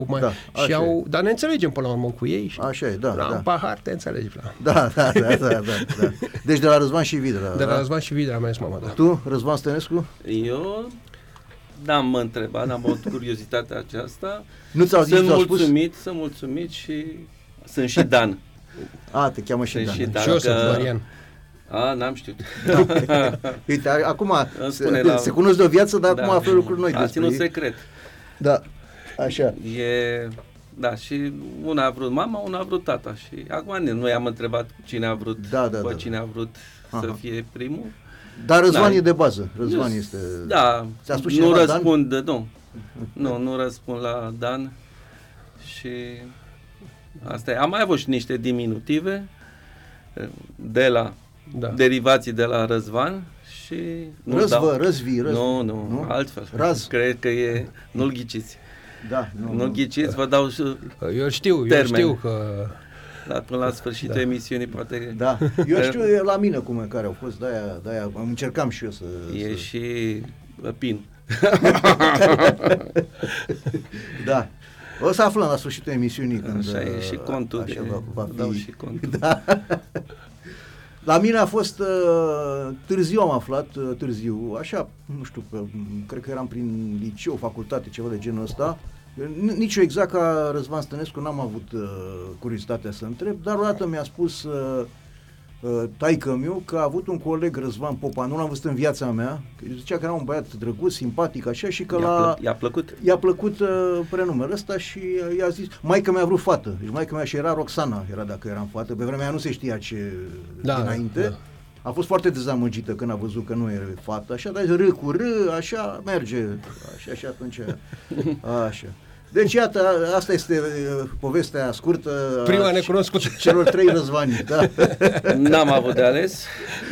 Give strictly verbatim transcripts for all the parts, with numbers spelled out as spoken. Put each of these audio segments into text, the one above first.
Mai, Da, și așa au, dar ne înțelegem până la urmă cu ei. Și Așa e, da, la da. un pahar te înțelegi. La. Da, da, da, da, da, da. Deci de la Răzvan și Vidra. De la da? Răzvan și Vidra am mers mama, da. Tu, Răzvan Stănescu? Eu n-am întrebat, n-am avut curiozitatea aceasta. Nu ți-au zis, Sunt ți-au spus? mulțumit, sunt mulțumit și sunt și Dan. A, te cheamă și Sunt Dan. și Dan. Și eu sunt că- Marian. A, n-am știut. Uite, a- acum Îmi se, spune la- se cunosc de o viață, dar Da. acum află lucruri noi A despre ținut ei. secret. Da, așa. E, da, și una a vrut mama, una a vrut tata. Și acum nu i-am întrebat cine a vrut, Da, da, pe da. cine a vrut Aha. să fie primul. Dar Răzvan Da. e de bază. Răzvan Eu- este... Da, Ți-a spus nu cineva Dan? răspund, nu. Nu, nu răspund la Dan. Și asta e. Am mai avut și niște diminutive de la Da. derivații de la Răzvan și nu Răzvă, dau. răzvi, răzvi. Nu, nu, Nu? altfel. Raz. Cred că e, nu-l ghiciți. Da, nu, Nu-l ghiciți, vă dau și Eu știu, eu Termen. știu că... la, până la sfârșitul Da. emisiunii poate Da, eu știu e la mine cum e, care au fost, de-aia, de-aia încercam și eu să... e să... și pin. Da. O să aflăm la sfârșitul emisiunii când... Așa e și contul așa de, va, va dau fi. și contul. Da. La mine a fost uh, târziu am aflat, uh, târziu, așa, nu știu, că, cred că eram prin liceu, facultate, ceva de genul ăsta. N- Nici eu exact ca Răzvan Stănescu n-am avut uh, curiozitatea să întreb, dar odată mi-a spus uh, uh, taică meu că a avut un coleg, Răzvan Popa, nu l-am văzut în viața mea, că zicea că era un băiat drăguț, simpatic, așa, și că I-a, la... plă- i-a plăcut? I-a plăcut uh, prenumele ăsta și uh, i-a zis, maică mi-a vrut fată. Deci maică mea și era Roxana, era dacă eram fată. Pe vremea aia nu se știa ce Da, dinainte. da. A fost foarte dezamăgită când a văzut că nu era fată. Așa, dar râ cu râ, așa merge. Așa și atunci. Așa. Deci iată, asta este uh, povestea scurtă a Prima necunoscută. celor trei Răzvani. Da. N-am avut de ales.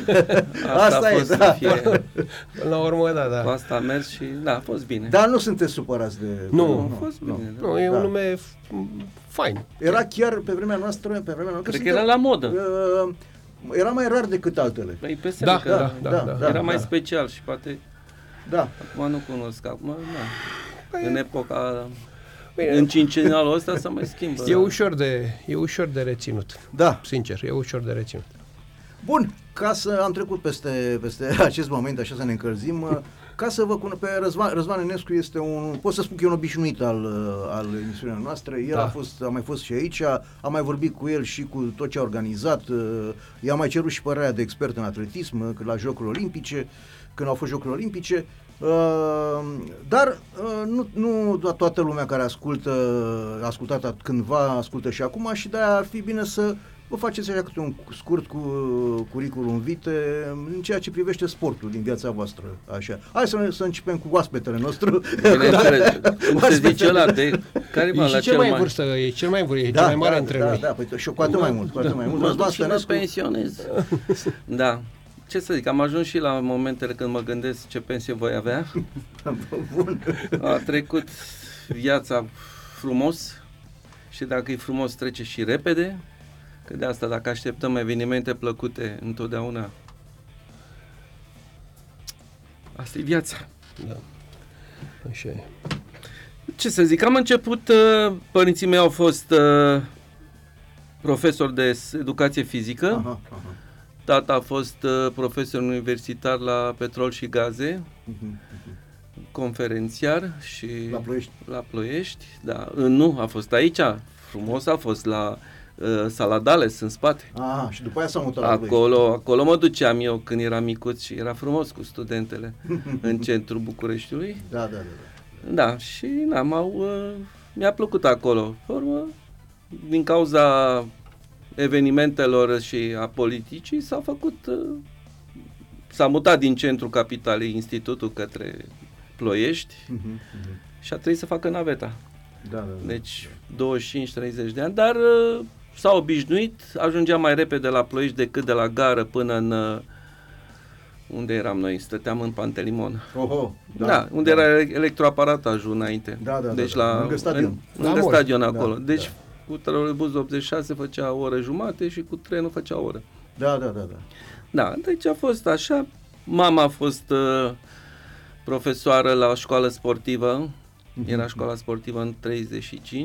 Asta, Asta a e, fost să da. fie. Până la urmă, da, Cu da. asta a mers și da, a fost bine. Dar nu sunteți supărați de... Nu. A fost bine. Da. Nu, e Da. un nume f- fain. Era chiar pe vremea noastră, pe vremea noastră... Cred că suntem- era la modă. Uh, era mai rar decât altele. Păi pe Da, seama că da, da, da, da. da. era mai special și poate Da. acum nu cunosc. Acum, da. Păi, În epoca, bine, în cincenalul ăsta se mai schimbă. E ușor de, e ușor de reținut. Da. Sincer, e ușor de reținut. Bun, ca să am trecut peste, peste acest moment, așa să ne încălzim, uh, ca să vă cunosc, pe Răzvan, Răzvan Enescu este un, pot să spun că e un obișnuit al, uh, al emisiunii noastre, el Da. a, fost, a mai fost și aici, am mai vorbit cu el și cu tot ce a organizat, uh, i-am mai cerut și părerea de expert în atletism, uh, la Jocurile Olimpice, când au fost Jocurile Olimpice, uh, dar uh, nu, nu to- toată lumea care ascultă, a ascultat cândva, ascultă și acum și de-aia ar fi bine să vă faceți așa câte un scurt cu curriculum vitae în ceea ce privește sportul din viața voastră. Așa. Hai să, ne, să începem cu oaspetele nostru. Bineînțeles, cum se Oaspetele. zice ăla, de care E la și cel mai în vârstă, e cel mai în vârstă, e cel mai mare da, între da, noi. da, păi, și cu atât mai mult, cu atât mai mult. Mă Răzvan duc și mă Stănescu, pensionez. Da. Ce să zic, am ajuns și la momentele când mă gândesc ce pensie voi avea. bun. A trecut viața frumos și dacă e frumos trece și repede, că de asta dacă așteptăm evenimente plăcute întotdeauna, asta e viața. Da. Așa e. Ce să zic, am început, uh, părinții mei au fost uh, profesori de s- educație fizică, Aha, aha. tata a fost uh, profesor universitar la petrol și gaze, Mhm. conferențiar și La Ploiești. la Ploiești, da, Uh, nu, a fost aici, frumos a fost la uh, Saladales în spate. Aha, și după aia s-a mutat la Ploiești. Acolo, acolo mă duceam eu când eram micuț și era frumos cu studentele în centrul Bucureștiului. Da, da, da. da. Da, și na, m-au, uh, mi-a plăcut acolo. Pe urmă, din cauza evenimentelor și a politicii s-a făcut, uh, s-a mutat din centrul capitalei institutul către Ploiești Mhm, mhm. și a trebuit să facă naveta. Da, da, da. Deci douăzeci și cinci treizeci de ani, dar uh, s-a obișnuit, ajungeam mai repede la Ploiești decât de la gară până în... Uh, unde eram noi? Stăteam în Pantelimon. Oho, Da, da unde da. era electroaparatajul înainte. Da, da, deci da, da. la Lângă stadion. În, lângă La mall. stadion acolo. Da, deci da. cu trolebuz optzeci și șase făcea o oră jumate și cu trenul făcea o oră. Da, da, da, da. Da, deci a fost așa. Mama a fost uh, profesoară la o școală sportivă. Era școala sportivă în treizeci și cinci.